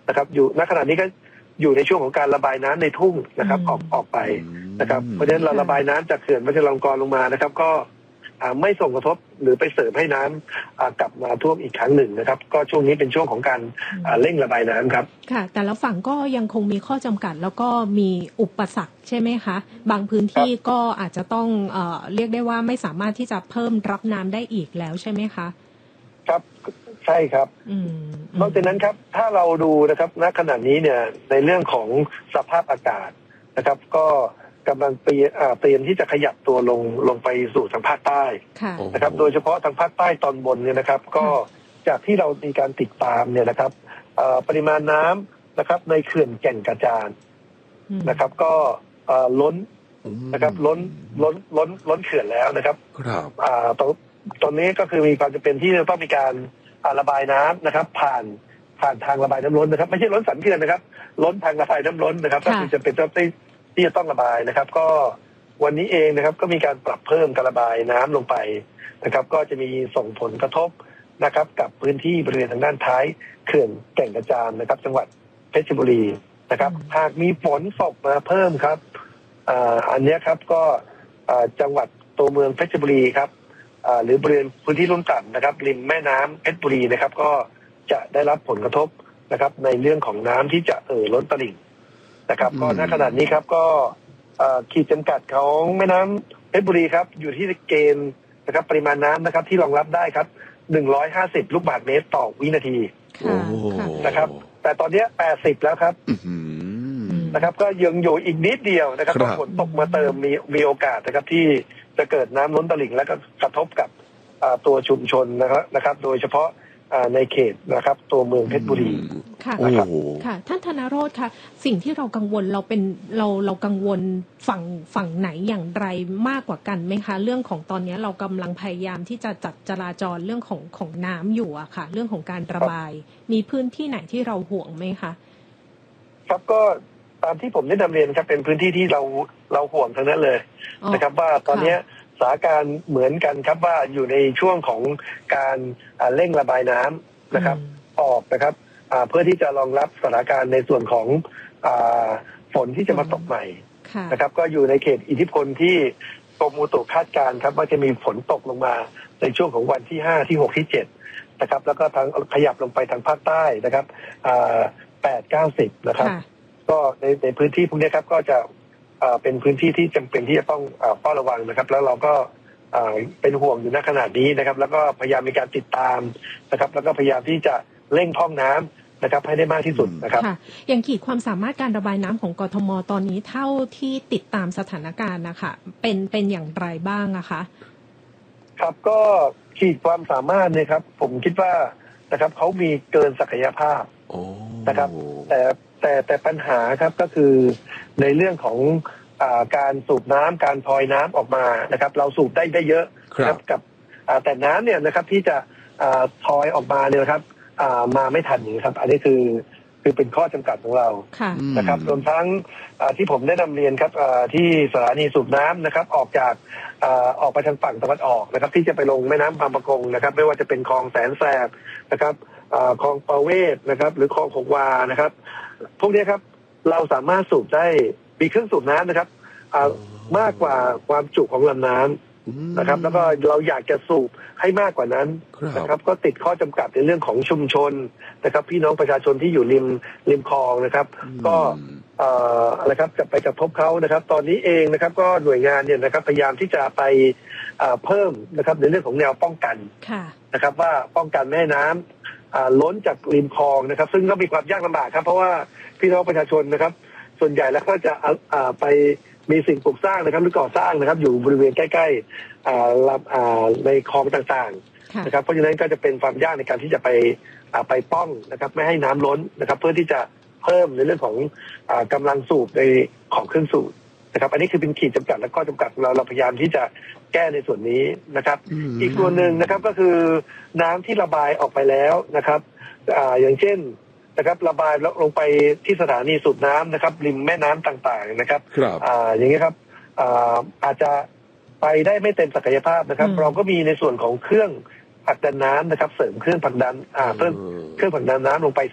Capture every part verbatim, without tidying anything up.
นะครับอยู่ณขณะนี้ก็อยู่ในช่วงของการระบายน้ำในทุ่งนะครับออกออกไปนะครับเพราะฉะนั้นเราระบายน้ำจากเขื่อนพระชรลงกรณ์ลงมานะครับก็ไม่ส่งกระทบหรือไปเสริมให้น้ำกลับมาท่วมอีกครั้งหนึ่งนะครับก็ช่วงนี้เป็นช่วงของการเร่งระบายน้ำครับค่ะแต่ละฝั่งก็ยังคงมีข้อจำกัดแล้วก็มีอุปสรรคใช่ไหมคะบางพื้นที่ก็อาจจะต้องเอ่อเรียกได้ว่าไม่สามารถที่จะเพิ่มรับน้ำได้อีกแล้วใช่ไหมคะครับใช่ครับนอกจากนั้นครับถ้าเราดูนะครับณขณะนี้เนี่ยในเรื่องของสภาพอากาศนะครับก็กำลังเตรียมเตรียมที่จะขยับตัวลงลงไปสู่ทางภาคใต้นะครับโดยเฉพาะทางภาคใต้ตอนบนเนี่ยนะครับก็จากที่เรามีการติดตามเนี่ยนะครับปริมาณน้ำนะครับในเขื่อนแก่งกระจานนะครับก็ล้นนะครับล้นล้นล้นล้นเขื่อนแล้วนะครับตอนตอนนี้ก็คือมีความจำเป็นที่จะต้องมีการระบายน้ำนะครับผ่านผ่านทางระบายน้ำล้นนะครับไม่ใช่ล้นสันเขื่อนนะครับล้นทางระบายน้ำล้นนะครับก็คือจะเป็นต้องที่จะต้องระบายนะครับก็วันนี้เองนะครับก็มีการปรับเพิ่มการระบายน้ำลงไปนะครับก็จะมีส่งผลกระทบนะครับกับพื้นที่บริเวณทางด้านท้ายเขื่อนแก่งกระจานนะครับจังหวัดเพชรบุรีนะครับหากมีฝนตกมาเพิ่มครับอันนี้ครับก็จังหวัดตัวเมืองเพชรบุรีครับหรือบริเวณพื้นที่ลุ่มต่ำนะครับริมแม่น้ำเพชรบุรีนะครับก็จะได้รับผลกระทบนะครับในเรื่องของน้ำที่จะเอ่อล้นตลิ่งนะครับก็ณขณะนี้ครับก็ขีดจำกัดของแม่น้ำเพชรบุรีครับอยู่ที่เกณฑ์นะครับปริมาณน้ำนะครับที่รองรับได้ครับหนึ่งร้อยห้าสิบลูกบาศก์เมตรต่อวินาทีนะครับแต่ตอนนี้แปดสิบแล้วครับนะครับก็ยังอยู่อีกนิดเดียวนะครับฝนตกมาเติมมีมีโอกาสนะครับที่จะเกิดน้ำล้นตลิ่งและก็กระทบกับตัวชุมชนนะครับนะครับโดยเฉพาะในเขตนะครับตัวเมืองเพชรบุรีค่ะค่ะท่านธนโรจน์ค่ะสิ่งที่เรากังวลเราเป็นเราเรากังวลฝั่งฝั่งไหนอย่างไรมากกว่ากันไหมคะเรื่องของตอนนี้เรากำลังพยายามที่จะจัดจราจรเรื่องของของน้ำอยู่อะค่ะเรื่องของการระบายมีพื้นที่ไหนที่เราห่วงไหมคะครับก็ตามที่ผมได้นำเรียนครับเป็นพื้นที่ที่เราเราห่วงทั้งนั้นเลยนะครับว่าตอนนี้สถานการณ์เหมือนกันครับว่าอยู่ในช่วงของการเร่งระบายน้ำนะครับออกนะครับเพื่อที่จะรองรับสถานการณ์ในส่วนของฝนที่จะมาตกใหม่นะครับก็อยู่ในเขตอิทธิพลที่กรมอุตุคาดการณ์ครับว่าจะมีฝนตกลงมาในช่วงของวันที่ห้าที่หกที่เจ็ดนะครับแล้วก็ทางขยับลงไปทางภาคใต้นะครับแปดเก้าสิบนะครับก็ในในพื้นที่พวกนี้ครับก็จะเป็นพื้นที่ที่จำเป็นที่จะต้องเฝ้าระวังนะครับแล้วเราก็เป็นห่วงอยู่ณขณะนี้นะครับแล้วก็พยายามมีการติดตามนะครับแล้วก็พยายามที่จะเร่งพร่องน้ำนะครับให้ได้มากที่สุดนะครับอย่างขีดความสามารถการระบายน้ำของกทมตอนนี้เท่าที่ติดตามสถานการณ์นะคะเป็นเป็นอย่างไรบ้างนะคะครับก็ขีดความสามารถเนี่ยครับผมคิดว่านะครับเขามีเกินศักยภาพนะครับแต่แต่แต่ปัญหาครับก็คือในเรื่องของการสูบน้ำการพลอยน้ำออกมานะครับเราสูบได้ได้เยอะครับกับแต่น้ำเนี่ยนะครับที่จะพลอยออกมาเนี่ยครับมาไม่ทันอย่างนี้ครับอันนี้คือคือเป็นข้อจำกัดของเรานะครับรวมทั้งที่ผมได้นำเรียนครับที่สถานีสูบน้ำนะครับออกจากออกไปทางฝั่งตะวันออกนะครับที่จะไปลงแม่น้ำบางปะกงนะครับไม่ว่าจะเป็นคลองแสนแสบนะครับคลองประเวศนะครับหรือคลองหกวานะครับพวกนี้ครับเราสามารถสูบได้มีเครื่องสูบน้ำนะครับมากกว่าความจุของลำน้ำนะครับแล้วก็เราอยากจะสูบให้มากกว่านั้นนะครับก็ติดข้อจำกัดในเรื่องของชุมชนนะครับพี่น้องประชาชนที่อยู่ริมริมคลองนะครับก็อะไรครับจะไปกระทบเขานะครับตอนนี้เองนะครับก็หน่วยงานเนี่ยนะครับพยายามที่จะไปเพิ่มนะครับในเรื่องของแนวป้องกันนะครับว่าป้องกันไม่ให้น้ำล้นจากริมคลองนะครับซึ่งก็มีความยากลำบากครับเพราะว่าพี่น้องประชาชนนะครับส่วนใหญ่แล้วก็จะไปมีสิ่งปลูกสร้างนะครับหรือก่อสร้างนะครับอยู่บริเวณใกล้ๆในคลองต่างๆนะครับเพราะฉะนั้นก็จะเป็นความยากในการที่จะไปไปป้องนะครับไม่ให้น้ำล้นนะครับเพื่อที่จะเพิ่มในเรื่องของกำลังสูบในของเครื่องสูบนะครับอันนี้คือเป็นขีดจำกัดและข้อจำกัดเราเราพยายามที่จะแก้ในส่วนนี้นะครับอีกส่วนหนึ่งนะครับก็คือน้ำที่ระบายออกไปแล้วนะครับอย่างเช่นนะครับระบายแล้วลงไปที่สถานีสูบน้ำนะครับริมแม่น้ำต่างๆนะครับอ่าอย่างนี้ครับอ่าอาจจะไปได้ไม่เต็มศักยภาพนะครับเราก็มีในส่วนของเครื่องผลักดันน้ำนะครับเสริมเครื่องผลักดันอ่าเพิ่มเครื่องผลักดันน้ำลงไป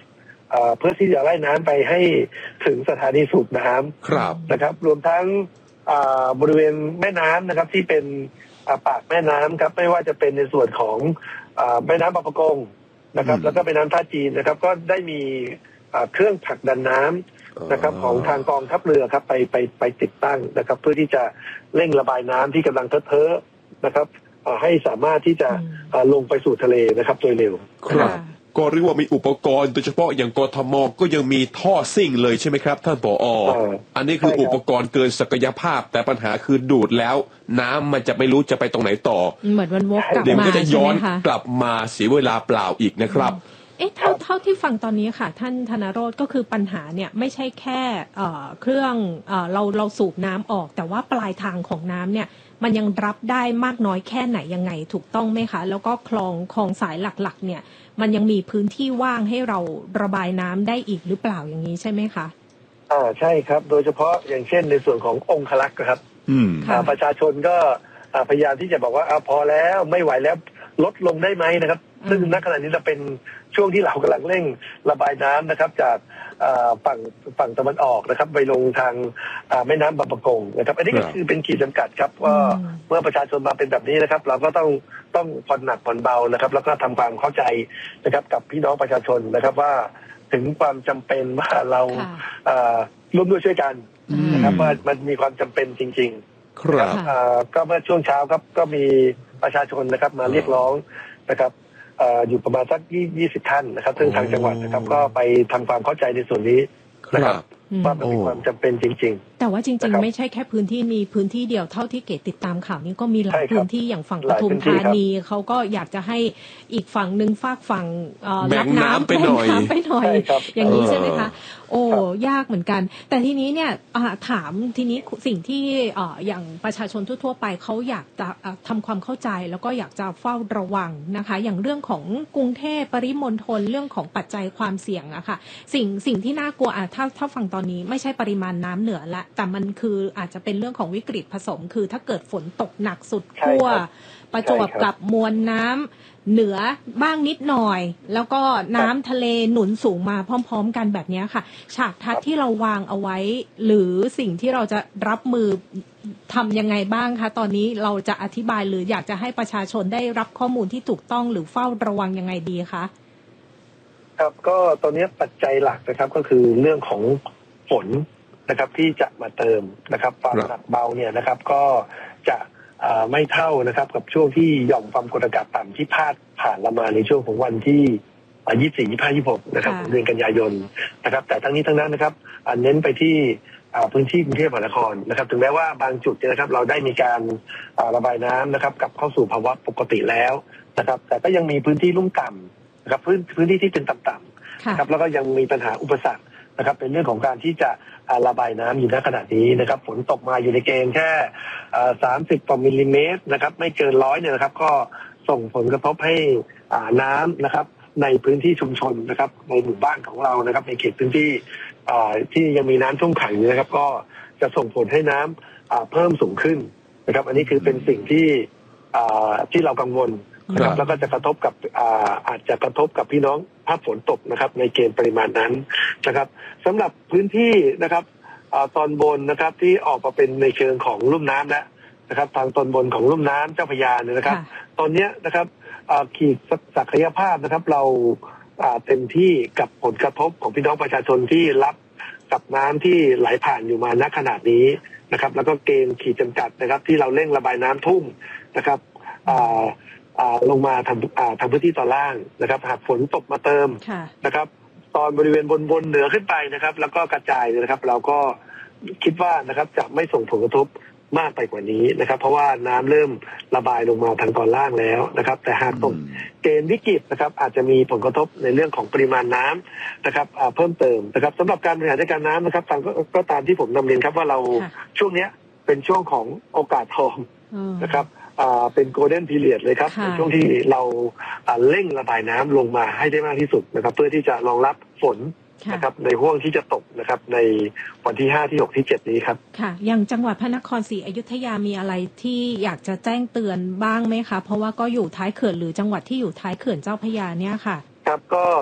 เพื่อที่จะไล่น้ำไปให้ถึงสถานีสูบน้ำนะครับรวมทั้งบริเวณแม่น้ำนะครับที่เป็นปากแม่น้ำครับไม่ว่าจะเป็นในส่วนของแม่น้ำบางปะกงนะครับแล้วก็แม่น้ำท่าจีนนะครับก็ได้มีเครื่องผลักดันน้ำนะครับของทางกองทัพเรือครับไปไปไปติดตั้งนะครับเพื่อที่จะเร่งระบายน้ำที่กำลังเท้อๆนะครับให้สามารถที่จะลงไปสู่ทะเลนะครับโดยเร็วครับก็เรียกว่ามีอุปกรณ์โดยเฉพาะอย่างกทมก็ยังมีท่อซิ่งเลยใช่ไหมครับท่านผอ.อันนี้คืออุปกรณ์เกินศักยภาพแต่ปัญหาคือดูดแล้วน้ำมันจะไม่รู้จะไปตรงไหนต่อเหมือนมันวกกลับมาเดี๋ยวก็จะย้อนกลับมาเสียเวลาเปล่าอีกนะครับเอ๊ะเท่าเท่าที่ฟังตอนนี้ค่ะท่านธนโรจน์ก็คือปัญหาเนี่ยไม่ใช่แค่เอ่อเครื่องเอ่อเราเราสูบน้ำออกแต่ว่าปลายทางของน้ำเนี่ยมันยังรับได้มากน้อยแค่ไหนยังไงถูกต้องไหมคะแล้วก็คลองคลองสายหลักๆเนี่ยมันยังมีพื้นที่ว่างให้เราระบายน้ำได้อีกหรือเปล่าอย่างนี้ใช่ไหมคะอ่าใช่ครับโดยเฉพาะอย่างเช่นในส่วนขององคลักษ์ครับอืมประชาชนก็พยายามที่จะบอกว่าพอแล้วไม่ไหวแล้วลดลงได้ไหมนะครับซึ่งณขณะนี้เราเป็นช่วงที่เรากำลังเร่งระบายน้ำนะครับจากฝั่งฝั่งตะวันออกนะครับไปลงทางแม่น้ำบางปะกงนะครับอันนี้ก็คือเป็นขีดจำกัดครับว่าเมื่อประชาชนมาเป็นแบบนี้นะครับเราก็ต้องต้องผ่อนหนักผ่อนเบานะครับแล้วก็ทำความเข้าใจนะครับกับพี่น้องประชาชนนะครับว่าถึงความจำเป็นว่าเราร่วมด้วยช่วยกันนะครับว่ามันมีความจำเป็นจริงๆครับก็เมื่อช่วงเช้าครับก็มีประชาชนนะครับมาเรียกร้องนะครับอยู่ประมาณสักยี่สิบท่านนะครับซึ่งทางจังหวัดนะครับก็ไปทำความเข้าใจในส่วนนี้นะครับว่ามันมีความจำเป็นจริงๆแต่ว่าจริงๆไม่ใช่แค่พื้นที่นี้พื้นที่เดียวเท่าที่เกตติดตามข่าวนี้ก็มีหลายพื้นที่อย่างฝั่งปทุมธานีเขาก็อยากจะให้อีกฝั่งหนึ่งฝากฝั่งรับน้ำไปหน่อยไปหน่อยอย่างนี้ใช่ไหมคะโอ้ยากเหมือนกันแต่ทีนี้เนี่ยถามทีนี้สิ่งที่อย่างประชาชนทั่วๆไปเขาอยากจะทำความเข้าใจแล้วก็อยากจะเฝ้าระวังนะคะอย่างเรื่องของกรุงเทพปริมณฑลเรื่องของปัจจัยความเสี่ยงอะค่ะสิ่งสิ่งที่น่ากลัวอะถ้าถ้าฟังตอนนี้ไม่ใช่ปริมาณน้ำเหนือละแต่มันคืออาจจะเป็นเรื่องของวิกฤตผสมคือถ้าเกิดฝนตกหนักสุดขั้วประจวบกับมวลน้ำเหนือบ้างนิดหน่อยแล้วก็น้ำทะเลหนุนสูงมาพร้อมๆกันแบบนี้ค่ะฉากทัศน์ที่เราวางเอาไว้หรือสิ่งที่เราจะรับมือทำยังไงบ้างคะตอนนี้เราจะอธิบายหรืออยากจะให้ประชาชนได้รับข้อมูลที่ถูกต้องหรือเฝ้าระวังยังไงดีคะครับก็ตอนนี้ปัจจัยหลักนะครับก็คือเรื่องของฝนนะครับที่จะมาเติมนะครับความหนักเบาเนี่ยนะครับก็จะไม่เท่านะครับกับช่วงที่หย่อมความกดอากาศต่ำที่พาดผ่านเรามาในช่วงของวันที่ยี่สิบสี่ ยี่สิบห้า ยี่สิบหกนะครับเดือนกันยายนนะครับแต่ทั้งนี้ทั้งนั้นนะครับเน้นไปที่พื้นที่กรุงเทพมหานครนะครับถึงแม้ว่าบางจุดนะครับเราได้มีการระบายน้ำนะครับกลับเข้าสู่ภาวะปกติแล้วนะครับแต่ก็ยังมีพื้นที่ลุ่มต่ำนะครับพื้นพื้นที่ที่เป็นต่ำๆนะครับแล้วก็ยังมีปัญหาอุปสรรคนะครับเป็นเรื่องของการที่จะระบายน้ำอยู่ณขณะนี้นะครับฝนตกมาอยู่ในเกณฑ์แค่สามสิบกว่ามิลลิเมตรนะครับไม่เกินร้อยเนี่ยนะครับก็ส่งผลกระทบให้น้ำนะครับในพื้นที่ชุมชนนะครับในหมู่บ้านของเรานะครับในเขตพื้นที่ที่ยังมีน้ำท่วมขังอยู่นะครับก็จะส่งผลให้น้ำเพิ่มสูงขึ้นนะครับอันนี้คือเป็นสิ่งที่ที่เรากังวลนะครับแล้วก็จะกระทบกับอาจจะกระทบกับพี่น้องถ้าฝนตกนะครับในเกณฑ์ปริมาณนั้นนะครับสำหรับพื้นที่นะครับตอนบนนะครับที่ออกมาเป็นในเชิงของลุ่มน้ำแล้วนะครับทางตอนบนของลุ่มน้ำเจ้าพระยาเนี่ยนะครับตอนนี้นะครับขีดศักยภาพนะครับเราเต็มที่กับผลกระทบของพี่น้องประชาชนที่รับกับน้ำที่ไหลผ่านอยู่มาณขนาดนี้นะครับแล้วก็เกณฑ์ขีดจำกัดนะครับที่เราเร่งระบายน้ำทุ่งนะครับลงมาทางทางพื้นที่ตอนล่างนะครับหากฝนตกมาเติมนะครับตอนบริเวณบนบนเหนือขึ้นไปนะครับแล้วก็กระจายนะครับเราก็คิดว่านะครับจะไม่ส่งผลกระทบมากไปกว่านี้นะครับเพราะว่าน้ำเริ่มระบายลงมาทางตอนล่างแล้วนะครับแต่หากตกเกณฑ์วิกฤตนะครับอาจจะมีผลกระทบในเรื่องของปริมาณน้ำนะครับเพิ่มเติมนะครับสำหรับการบริหารจัดการน้ำนะครับตามก็ตามที่ผมนำเรียนครับว่าเราช่วงนี้เป็นช่วงของโอกาสทองนะครับเป็นโกลเด้นพีเรียดเลยครับในช่วงที่เราเร่งระบายน้ำลงมาให้ได้มากที่สุดนะครับเพื่อที่จะรองรับฝนนะครับในห่วงที่จะตกนะครับในวันที่ห้าที่หกที่เจ็ดนี้ครับค่ะอย่างจังหวัดพระนครศรีอยุธยามีอะไรที่อยากจะแจ้งเตือนบ้างไหมคะเพราะว่าก็อยู่ท้ายเขื่อนหรือจังหวัดที่อยู่ท้ายเขื่อนเจ้าพระยาเนี่ยค่ะครับก็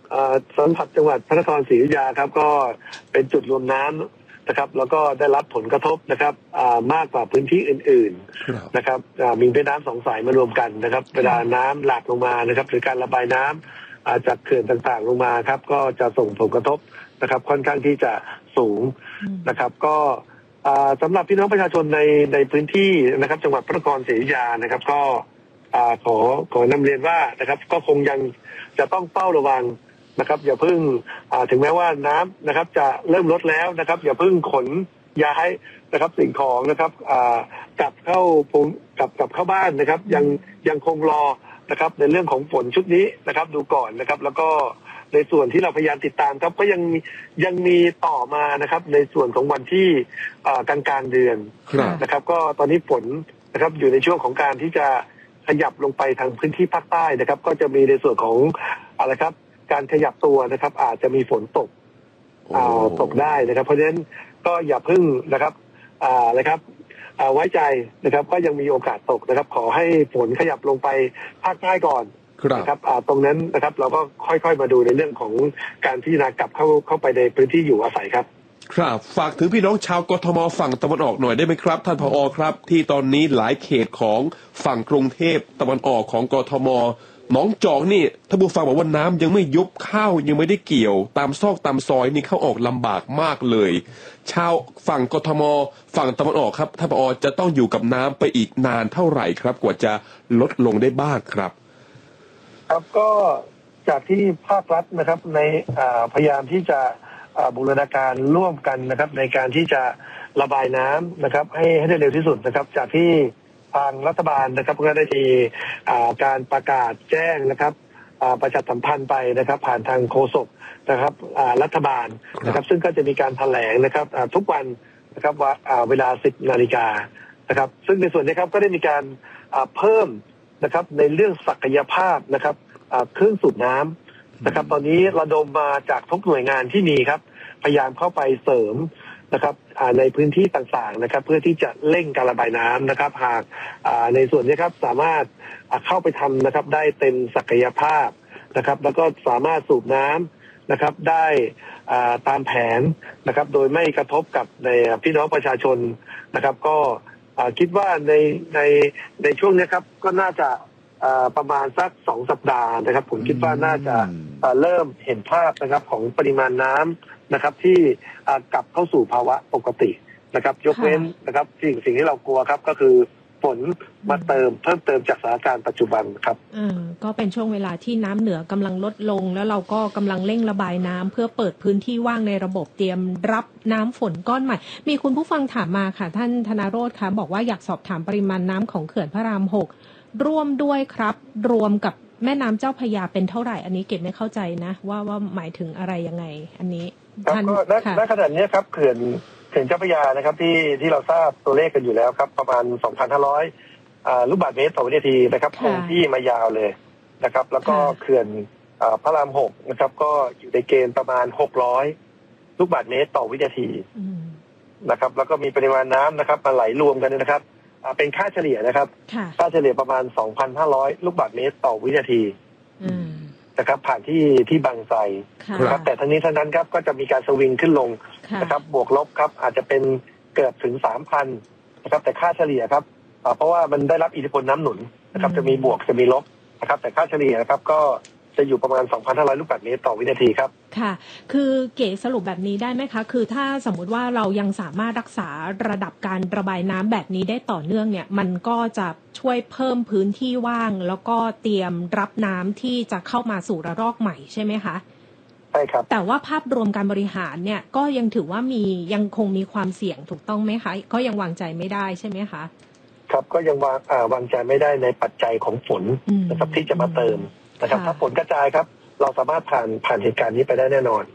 สัมผัสจังหวัดพระนครศรีอยุธยาครับก็เป็นจุดรวมน้ำนะครับแล้วก็ได้รับผลกระทบนะครับมากกว่าพื้นที่อื่นๆนะครับมีแม่น้ำสองสายมารวมกันนะครับเวลาน้ำหลากลงมานะครับหรือการระบายน้ำจากเขื่อนต่างๆลงมาครับก็จะส่งผลกระทบนะครับค่อนข้างที่จะสูงนะครับก็สำหรับพี่น้องประชาชนในในพื้นที่นะครับจังหวัดพระนครศรีอยุธยานะครับก็ขอขอนำเรียนว่านะครับก็คงยังจะต้องเฝ้าระวังนะครับอย่าเพิ่งถึงแม้ว่าน้ำนะครับจะเริ่มลดแล้วนะครับอย่าเพิ่งขนย้ายนะครับสิ่งของนะครับกลับเข้ากลับกลับเข้าบ้านนะครับยังยังคงรอนะครับในเรื่องของฝนชุดนี้นะครับดูก่อนนะครับแล้วก็ในส่วนที่เราพยายามติดตามครับก็ยังยังมีต่อมานะครับในส่วนของวันที่กลางกลางเดือนนะครับก็ตอนนี้ฝนนะครับอยู่ในช่วงของการที่จะขยับลงไปทางพื้นที่ภาคใต้นะครับก็จะมีในส่วนของอะไรครับการขยับตัวนะครับอาจจะมีฝนตกตกได้นะครับเพราะฉะนั้นก็อย่าพึ่งนะครับอะไรครับไว้ใจนะครับก็ยังมีโอกาสตกนะครับขอให้ฝนขยับลงไปภาคใต้ก่อนนะครับตรงนั้นนะครับเราก็ค่อยๆมาดูในเรื่องของการพิจารณากลับเข้าเข้าไปในพื้นที่อยู่อาศัยครับครับฝากถึงพี่น้องชาวกทมฝั่งตะวันออกหน่อยได้ไหมครับท่านผอ.ครับที่ตอนนี้หลายเขตของฝั่งกรุงเทพตะวันออกของกทมหนองจอกนี่ท่านผู้ฟังบอกว่าน้ำยังไม่ยุบข้าวยังไม่ได้เกี่ยวตามซอกตามซอยนี่เข้าออกลำบากมากเลยชาวฝั่งกทมฝั่งตะวันออกครับท่านผอ.จะต้องอยู่กับน้ำไปอีกนานเท่าไหร่ครับกว่าจะลดลงได้บ้างครับครับก็จากที่ภาครัฐนะครับในพยายามที่จะบูรณาการร่วมกันนะครับในการที่จะระบายน้ำนะครับให้ให้ได้เร็วที่สุดนะครับจากที่ทางรัฐบาลนะครับก็ได้มีการประกาศแจ้งนะครับประชาสัมพันธ์ไปนะครับผ่านทางโฆษกนะครับรัฐบาลนะครับซึ่งก็จะมีการแถลงนะครับทุกวันนะครับว่าเวลาสิบนาฬิกานะครับซึ่งในส่วนนี้ครับก็ได้มีการเพิ่มนะครับในเรื่องศักยภาพนะครับเครื่องสูบน้ำนะครับตอนนี้ระดมมาจากทุกหน่วยงานที่มีครับพยายามเข้าไปเสริมนะครับในพื้นที่ต่างๆนะครับเพื่อที่จะเร่งการระบายน้ำนะครับหากในส่วนนี้ครับสามารถเข้าไปทำนะครับได้เต็มศักยภาพนะครับแล้วก็สามารถสูบน้ำนะครับได้ตามแผนนะครับโดยไม่กระทบกับในพี่น้องประชาชนนะครับก็คิดว่าในในในช่วงนี้ครับก็น่าจะประมาณสักสองสัปดาห์นะครับผมคิดว่าน่าจะเริ่มเห็นภาพนะครับของปริมาณน้ำนะครับที่กลับเข้าสู่ภาวะปกตินะครับยกเว้นนะครับสิ่งสิ่งที่เรากลัวครับก็คือฝนมาเติมเพิ่มเติมจากสถานการณ์ปัจจุบันครับอ่าก็เป็นช่วงเวลาที่น้ำเหนือกำลังลดลงแล้วเราก็กำลังเร่งระบายน้ำเพื่อเปิดพื้นที่ว่างในระบบเตรียมรับน้ำฝนก้อนใหม่มีคุณผู้ฟังถามมาค่ะท่านธนโรจน์คะบอกว่าอยากสอบถามปริมาณน้ำของเขื่อนพระรามหกร่วมด้วยครับรวมกับแม่น้ำเจ้าพระยาเป็นเท่าไหร่อันนี้เก็บไม่เข้าใจนะว่าว่าหมายถึงอะไรยังไงอันนี้ครับก็ณขณะนี้ครับเขื่อนเขื่อนเจ้าพระยานะครับที่ที่เราทราบตัวเลขกันอยู่แล้วครับประมาณ สองพันห้าร้อย อ่าลูกบาศก์เมตรต่อวินาทีนะครับคงที่มายาวเลยนะครับแล้วก็เขื่อนพระรามหกนะครับก็อยู่ในเกณฑ์ประมาณหกร้อยลูกบาศก์เมตรต่อวินาทีนะครับแล้วก็มีปริมาณน้ำนะครับมาไหลรวมกันนะครับเป็นค่าเฉลี่ยนะครับค่าเฉลี่ยประมาณ สองพันห้าร้อย ลูกบาศก์เมตรต่อวินาทีนะครับผ่านที่ที่บางไทรนะครับแต่ทั้งนี้ทั้งนั้นครับก็จะมีการสวิงขึ้นลงนะครับบวกลบครับอาจจะเป็นเกือบถึง สามพัน นะครับแต่ค่าเฉลี่ยครับเพราะว่ามันได้รับอิทธิพลน้ำหนุนนะครับจะมีบวกจะมีลบนะครับแต่ค่าเฉลี่ยนะครับก็จะอยู่ประมาณ สองพันห้าร้อย ลูกบาศก์เมตรต่อวินาทีครับค่ะคือเก๋สรุปแบบนี้ได้ไหมคะคือถ้าสมมุติว่าเรายังสามารถรักษาระดับการระบายน้ำแบบนี้ได้ต่อเนื่องเนี่ยมันก็จะช่วยเพิ่มพื้นที่ว่างแล้วก็เตรียมรับน้ำที่จะเข้ามาสู่ระลอกใหม่ใช่ไหมคะใช่ครับแต่ว่าภาพรวมการบริหารเนี่ยก็ยังถือว่ามียังคงมีความเสี่ยงถูกต้องไหมคะก็ยังวางใจไม่ได้ใช่ไหมคะครับก็ยังวางอ่าวางใจไม่ได้ในปัจจัยของฝนนะครับที่จะมาเติมนะครับถ้าฝนกระจายครับเราสามารถผ่านผ่านเหตุการณ์นี้ไปได้แน่นอน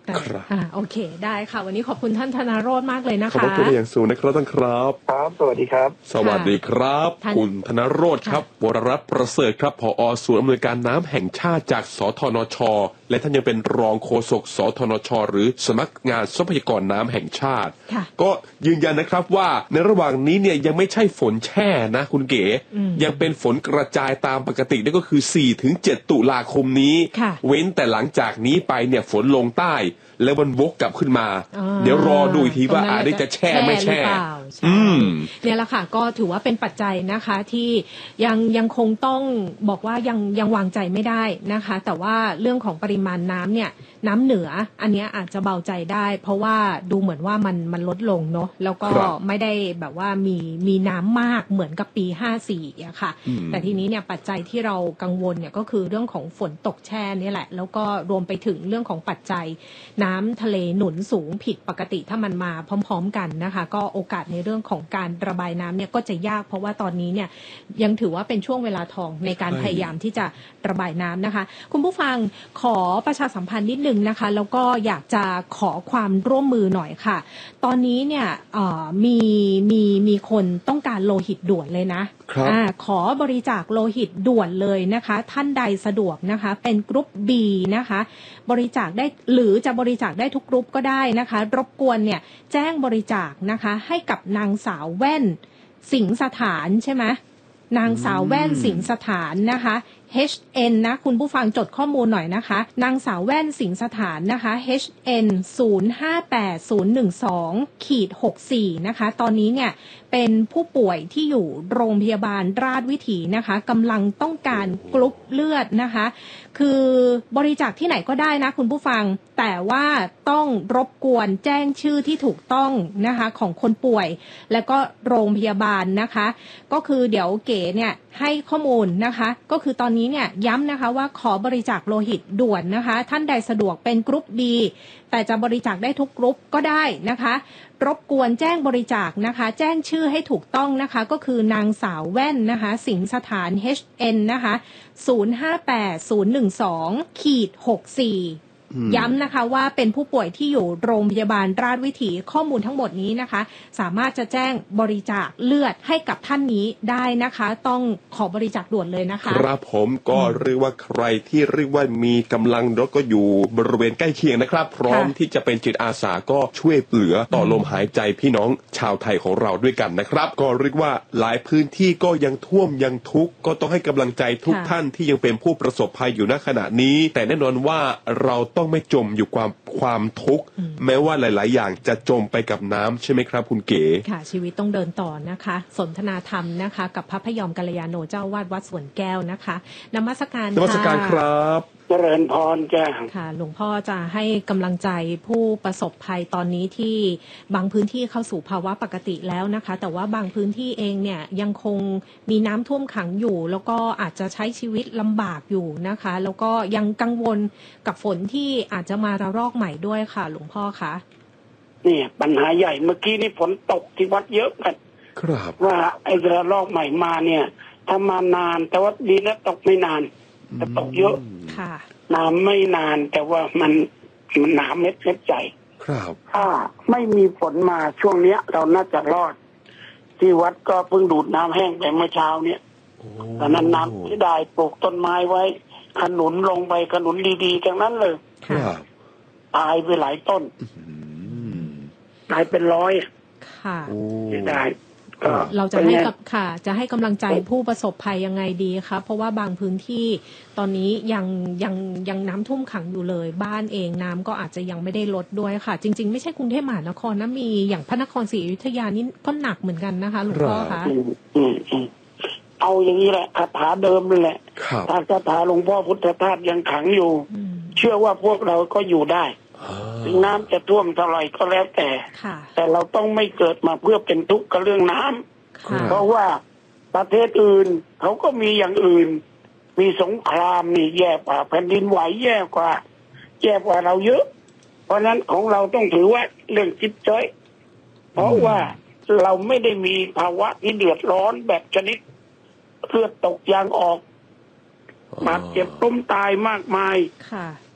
ครับอ่าโอเคได้ค่ะวันนี้ขอบคุณท่านธนโรจน์มากเลยนะคะขอบคุณอย่างสูงนะครับท่านครับครับสวัสดีครับสวัสดีครับคุณธนโรจน์ครับวรรัตน์ประเสริฐครับผอ.ศูนย์อำนวยการน้ำแห่งชาติจากสทนช.และท่านยังเป็นรองโฆษกสทนช.หรือสำนักงานทรัพยากรน้ำแห่งชาติก็ยืนยันนะครับว่าในระหว่างนี้เนี่ยยังไม่ใช่ฝนแช่นะคุณเก๋ยังเป็นฝนกระจายตามปกตินั่นก็คือ สี่ถึงเจ็ด ตุลาคมนี้เว้นแต่หลังจากนี้ไปเนี่ยฝนลงใต้แล้วมันวกกลับขึ้นมาเดี๋ยวรอดูอีกทีว่าอาจจะแช่ไม่แช่อืมเนี่ยแหละค่ะก็ถือว่าเป็นปัจจัยนะคะที่ยังยังคงต้องบอกว่ายังยังวางใจไม่ได้นะคะแต่ว่าเรื่องของปริมาณน้ำเนี่ยน้ำเหนืออันนี้อาจจะเบาใจได้เพราะว่าดูเหมือนว่ามันมันลดลงเนาะแล้วก็ไม่ได้แบบว่ามีมีน้ำมากเหมือนกับปีห้าสี่อะค่ะแต่ทีนี้เนี่ยปัจจัยที่เรากังวลเนี่ยก็คือเรื่องของฝนตกแช่นี่แหละแล้วก็รวมไปถึงเรื่องของปัจจัยน้ำทะเลหนุนสูงผิดปกติถ้ามันมาพร้อมๆกันนะคะก็โอกาสในเรื่องของการระบายน้ำเนี่ยก็จะยากเพราะว่าตอนนี้เนี่ยยังถือว่าเป็นช่วงเวลาทองในการพยายามที่จะระบายน้ำนะคะคุณผู้ฟังขอประชาสัมพันธ์นิดนึงนะคะแล้วก็อยากจะขอความร่วมมือหน่อยค่ะตอนนี้เนี่ยมีมีมีคนต้องการโลหิตด่วนเลยนะอ่าขอบริจาคโลหิตด่วนเลยนะคะท่านใดสะดวกนะคะเป็นกรุ๊ป B นะคะบริจาคได้หรือจะบริจาคได้ทุกกรุ๊ปก็ได้นะคะรบกวนเนี่ยแจ้งบริจาคนะคะให้กับนางสาวแว่นสิงสถานใช่ไหมนางสาวแว่นสิงสถานนะคะ เอช เอ็น นะคุณผู้ฟังจดข้อมูลหน่อยนะคะนางสาวแว่นสิงสถานนะคะ เอช เอ็น ศูนย์ ห้า แปด ศูนย์ หนึ่ง สอง หก สี่ นะคะตอนนี้เนี่ยเป็นผู้ป่วยที่อยู่โรงพยาบาลราชวิถีนะคะกำลังต้องการกรุ๊ปเลือดนะคะคือบริจาคที่ไหนก็ได้นะคุณผู้ฟังแต่ว่าต้องรบกวนแจ้งชื่อที่ถูกต้องนะคะของคนป่วยแล้วก็โรงพยาบาลนะคะก็คือเดี๋ยวเก๋เนี่ยให้ข้อมูลนะคะก็คือตอนนี้เนี่ยย้ำนะคะว่าขอบริจาคโลหิตด่วนนะคะท่านใดสะดวกเป็นกรุ๊ป B แต่จะบริจาคได้ทุกกรุ๊ปก็ได้นะคะรบกวนแจ้งบริจาคนะคะแจ้งชื่อให้ถูกต้องนะคะก็คือนางสาวแว่นนะคะสิงสถาน เอช เอ็น นะคะ ศูนย์ ห้า แปด ศูนย์ หนึ่ง สอง หก สี่ย้ำนะคะว่าเป็นผู้ป่วยที่อยู่โรงพยาบาลราชวิถีข้อมูลทั้งหมดนี้นะคะสามารถจะแจ้งบริจาคเลือดให้กับท่านนี้ได้นะคะต้องขอบริจาคด่วนเลยนะคะครับผมก็เรียกว่าใครที่เรียกว่ามีกำลังแล้วก็อยู่บริเวณใกล้เคียงนะครับพร้อมที่จะเป็นจิตอาสาก็ช่วยเหลือต่อลมหายใจพี่น้องชาวไทยของเราด้วยกันนะครับก็เรียกว่าหลายพื้นที่ก็ยังท่วมยังทุกข์ก็ต้องให้กำลังใจทุกท่านที่ยังเป็นผู้ประสบภัยอยู่ณขณะนี้แต่แน่นอนว่าเราต้องไม่จมอยู่ความความทุกข์แม้ว่าหลายๆอย่างจะจมไปกับน้ำใช่ไหมครับคุณเก๋ค่ะชีวิตต้องเดินต่อนะคะสนทนาธรรมนะคะกับพระพยอมกัลยาโนเจ้าวาดวัดสวนแก้วนะคะนมัสการนมัสการครับเจริญพรจ้าค่ะหลวงพ่อจะให้กำลังใจผู้ประสบภัยตอนนี้ที่บางพื้นที่เข้าสู่ภาวะปกติแล้วนะคะแต่ว่าบางพื้นที่เองเนี่ยยังคงมีน้ำท่วมขังอยู่แล้วก็อาจจะใช้ชีวิตลำบากอยู่นะคะแล้วก็ยังกังวลกับฝนที่อาจจะมาระลอกใหม่ด้วยค่ะหลวงพ่อคะเนี่ยปัญหาใหญ่เมื่อกี้นี่ฝนตกที่วัดเยอะกันครับว่าไอ้ระลอกใหม่มาเนี่ยถ้ามานานแต่ว่าดีนะตกไม่นานแต่ตกเยอะค่ะน้ำไม่นานแต่ว่ามันมันหนาเม็ดเม็ดใหญ่ครับถ้าไม่มีฝนมาช่วงเนี้ยเราน่าจะรอดที่วัดก็เพิ่งดูดน้ำแห้งไปเมื่อเช้าเนี่ยตอนนั้นน้ำที่ได้ปลูกต้นไม้ไว้ขนุนลงไปขนุนดีๆทั้งนั้นเลยครับตายไปหลายต้นตายเป็นร้อยค่ะได้เราจะให้กับค่ะจะให้กำลังใจผู้ประสบภัยยังไงดีคะเพราะว่าบางพื้นที่ตอนนี้ยังยังยังน้ำท่วมขังอยู่เลยบ้านเองน้ำก็อาจจะยังไม่ได้ลดด้วยค่ะจริงๆไม่ใช่กรุงเทพมหานครนะมีอย่างพระนครศรีอยุธยานี่ก็หนักเหมือนกันนะคะหลวงพ่อคะเอาอย่างนี้แหละคาถาเดิมนั่นแหละถ้าคาถาหลวงพ่อพุทธทาสยังขังอยู่เชื่อว่าพวกเราก็อยู่ได้ถึงน้ำจะท่วมเท่าไรก็แล้วแต่แต่เราต้องไม่เกิดมาเพื่อเป็นทุกข์กับเรื่องน้ำเพราะว่าประเทศอื่นเขาก็มีอย่างอื่นมีสงครามนี่แย่กว่าแผ่นดินไหวแย่กว่าแย่กว่าเราเยอะเพราะนั้นของเราต้องถือว่าเรื่องจิ๊บจ้อยเพราะว่าเราไม่ได้มีภาวะที่เดือดร้อนแบบชนิดเลือดตกยางออกบาดเจ็บล้มตายมากมาย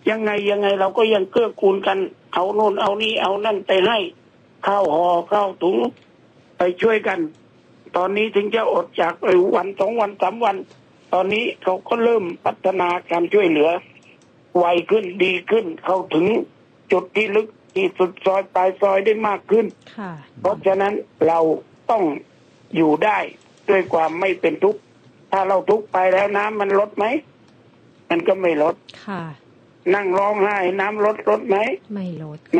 ยังไงยังไงเราก็ยังเกื้อกูลกันเอาโน่นเอานี่เอานั่นไปให้ข้าวห่อข้าวถุงไปช่วยกันตอนนี้ถึงจะอดจากไปวันสองวันสามวันตอนนี้เขาก็เริ่มพัฒนาการช่วยเหลือไวขึ้นดีขึ้นเข้าถึงจุดที่ลึกที่สุดซอยปลายซอยได้มากขึ้นเพราะฉะนั้นเราต้องอยู่ได้ด้วยความไม่เป็นทุกข์ถ้าเราทุกข์ไปแล้วน้ำมันลดไหมมันก็ไม่ลดนั่งร้องไห้น้ำลดลดไหมไม่ลด